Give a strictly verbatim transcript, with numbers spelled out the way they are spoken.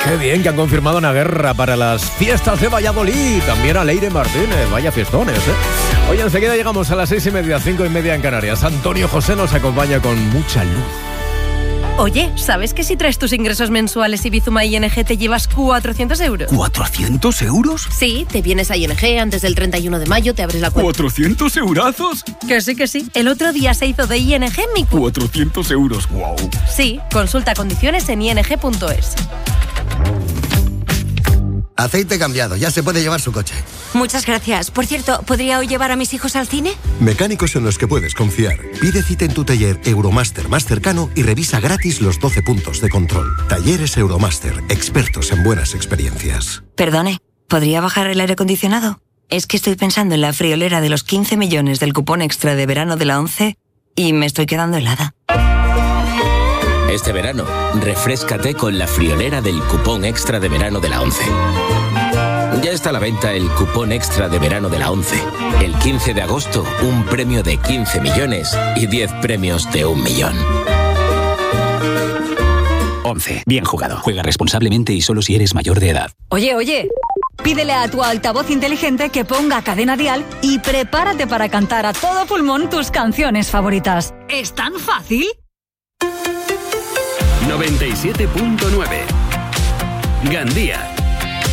Qué bien que han confirmado una guerra para las fiestas de Valladolid. También a Leire Martínez. Vaya fiestones, ¿eh? Hoy enseguida llegamos a las seis y media, cinco y media en Canarias. Antonio José nos acompaña con mucha luz. Oye, ¿sabes que si traes tus ingresos mensuales y Bizuma I N G te llevas cuatrocientos euros? ¿cuatrocientos euros? Sí, te vienes a I N G antes del treinta y uno de mayo, te abres la cuenta. ¿cuatrocientos eurazos? Que sí, que sí. El otro día se hizo de I N G mi cu... cuatrocientos euros, wow. Sí, consulta condiciones en i n g punto es. Aceite cambiado, ya se puede llevar su coche. Muchas gracias. Por cierto, ¿podría hoy llevar a mis hijos al cine? Mecánicos en los que puedes confiar. Pide cita en tu taller Euromaster más cercano y revisa gratis los doce puntos de control. Talleres Euromaster, expertos en buenas experiencias. Perdone, ¿podría bajar el aire acondicionado? Es que estoy pensando en la friolera de los quince millones del cupón extra de verano de la ONCE y me estoy quedando helada. Este verano, refréscate con la friolera del cupón extra de verano de la ONCE. Ya está a la venta el cupón extra de verano de la ONCE. El quince de agosto, un premio de quince millones y diez premios de un millón. ONCE. Bien jugado. Juega responsablemente y solo si eres mayor de edad. Oye, oye. Pídele a tu altavoz inteligente que ponga Cadena Dial y prepárate para cantar a todo pulmón tus canciones favoritas. ¿Es tan fácil? noventa y siete punto nueve Gandía.